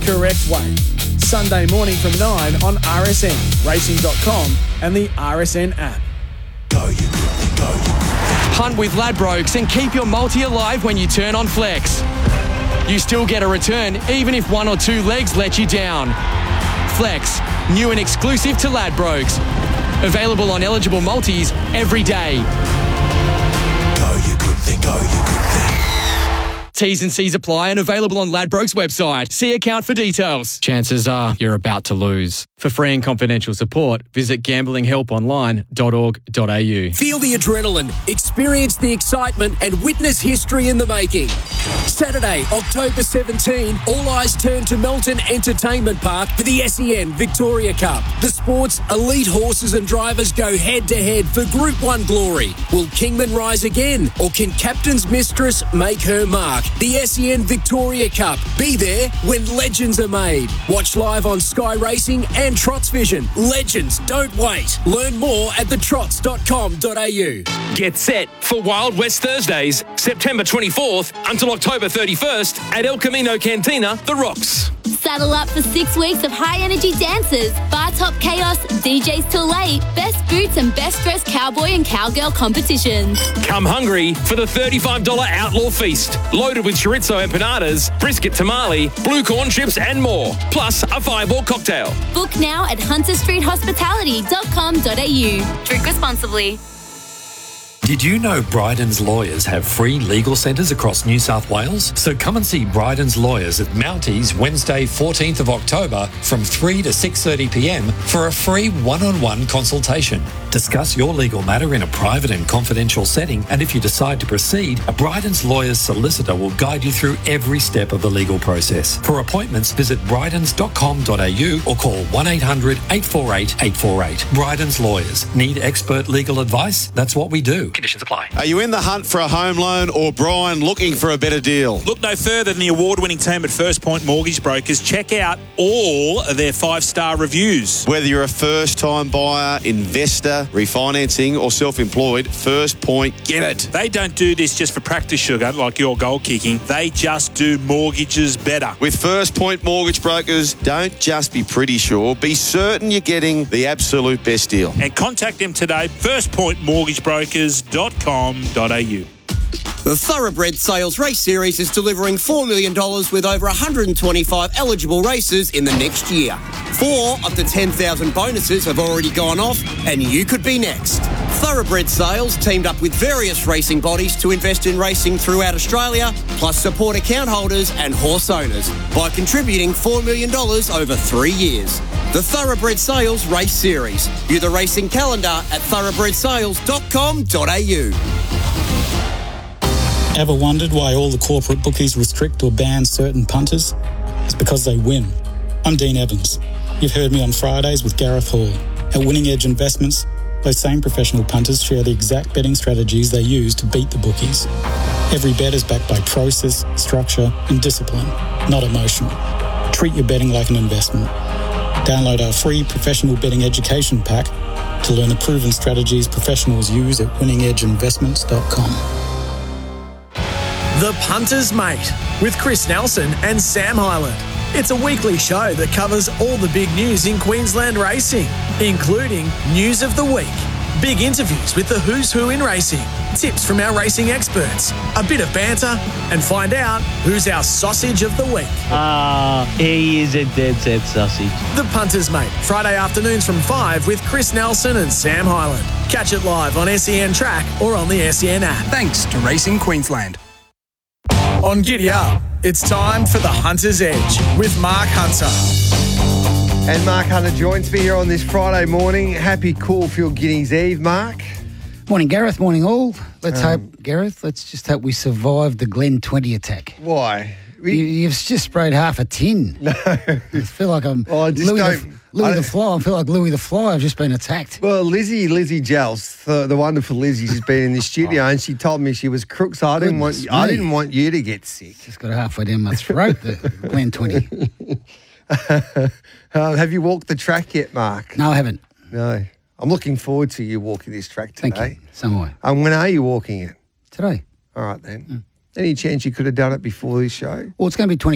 correct way. Sunday morning from 9 on RSN, racing.com and the RSN app. Hunt with Ladbrokes and keep your multi alive when you turn on Flex. You still get a return even if one or two legs let you down. Flex, new and exclusive to Ladbrokes. Available on eligible multis every day. Go you good thing, go you good thing. T's and C's apply and available on Ladbrokes website. See account for details. Chances are you're about to lose. For free and confidential support, visit gamblinghelponline.org.au. Feel the adrenaline, experience the excitement and witness history in the making. Saturday, October 17, all eyes turn to Melton Entertainment Park for the SEN Victoria Cup. The sport's elite horses and drivers go head-to-head for Group 1 glory. Will Kingman rise again, or can Captain's Mistress make her mark? The SEN Victoria Cup. Be there when legends are made. Watch live on Sky Racing and Trots Vision. Legends don't wait. Learn more at thetrots.com.au. Get set for Wild West Thursdays, September 24th until October 31st at El Camino Cantina, The Rocks. Saddle up for 6 weeks of high-energy dances, bar-top chaos, DJs till late, best boots and best dressed cowboy and cowgirl competitions. Come hungry for the $35 Outlaw Feast, loaded with chorizo empanadas, brisket tamale, blue corn chips and more, plus a fireball cocktail. Book now at hunterstreethospitality.com.au. Drink responsibly. Did you know Bryden's Lawyers have free legal centres across New South Wales? So come and see Bryden's Lawyers at Mounties Wednesday 14th of October from 3 to 6:30pm for a free one-on-one consultation. Discuss your legal matter in a private and confidential setting, and if you decide to proceed, a Bryden's Lawyers solicitor will guide you through every step of the legal process. For appointments, visit brydens.com.au or call 1800 848 848. Bryden's Lawyers. Need expert legal advice? That's what we do. Conditions apply. Are you in the hunt for a home loan or, Brian, looking for a better deal? Look no further than the award-winning team at First Point Mortgage Brokers. Check out all of their 5-star reviews. Whether you're a first-time buyer, investor, refinancing or self-employed, First Point get it. They don't do this just for practice, sugar, like your goal kicking. They just do mortgages better. With First Point Mortgage Brokers, don't just be pretty sure, be certain you're getting the absolute best deal. And contact them today, firstpointmortgagebrokers.com.au. The Thoroughbred Sales Race Series is delivering $4 million with over 125 eligible races in the next year. 4 of the 10,000 bonuses have already gone off, and you could be next. Thoroughbred Sales teamed up with various racing bodies to invest in racing throughout Australia, plus support account holders and horse owners by contributing $4 million over 3 years. The Thoroughbred Sales Race Series. View the racing calendar at thoroughbredsales.com.au. Ever wondered why all the corporate bookies restrict or ban certain punters? It's because they win. I'm Dean Evans. You've heard me on Fridays with Gareth Hall. At Winning Edge Investments, those same professional punters share the exact betting strategies they use to beat the bookies. Every bet is backed by process, structure and discipline, not emotion. Treat your betting like an investment. Download our free professional betting education pack to learn the proven strategies professionals use at winningedgeinvestments.com. The Punter's Mate with Chris Nelson and Sam Hyland. It's a weekly show that covers all the big news in Queensland racing, including news of the week, big interviews with the who's who in racing, tips from our racing experts, a bit of banter, and find out who's our sausage of the week. He is a dead set sausage. The Punter's Mate, Friday afternoons from 5 with Chris Nelson and Sam Hyland. Catch it live on SEN Track or on the SEN app. Thanks to Racing Queensland. On Giddy Up, it's time for the Hunter's Edge with Mark Hunter. And Mark Hunter joins me here on this Friday morning. Happy Caulfield Guineas Eve, Mark. Morning, Gareth. Morning, all. Let's hope, Gareth, let's just hope we survive the Glen 20 attack. Why? You've just sprayed half a tin. No. I feel like I'm Louis the Fly. I feel like Louis the Fly. I've just been attacked. Well, Lizzie Jels, the wonderful Lizzie, she's been in the studio and she told me she was crook, so I didn't want you to get sick. Just got halfway down my throat, the Glen 20. Have you walked the track yet, Mark? No, I haven't. No. I'm looking forward to you walking this track today. Thank you. So am I. When are you walking it? Today. All right, then. Any chance you could have done it before this show? Well, it's going to be